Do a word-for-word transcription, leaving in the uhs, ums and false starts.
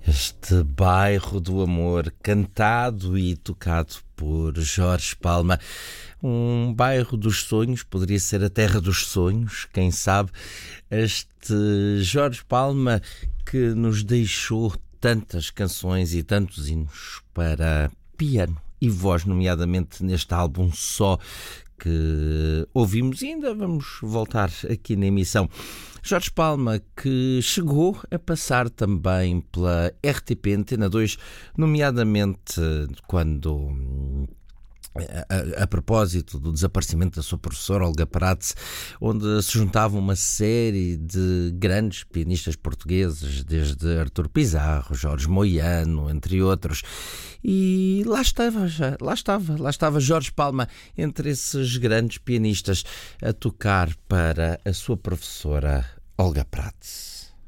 Este bairro do amor, cantado e tocado por Jorge Palma. Um bairro dos sonhos, poderia ser a terra dos sonhos, quem sabe. Este Jorge Palma que nos deixou tantas canções e tantos hinos para piano e voz, nomeadamente neste álbum Só, que ouvimos e ainda vamos voltar aqui na emissão. Jorge Palma, que chegou a passar também pela R T P Antena dois, nomeadamente quando, a, a, a propósito do desaparecimento da sua professora Olga Prates, onde se juntavam uma série de grandes pianistas portugueses, desde Artur Pizarro, Jorge Moiano, entre outros. E lá estava, já, lá estava, lá estava Jorge Palma entre esses grandes pianistas a tocar para a sua professora Olga Prates.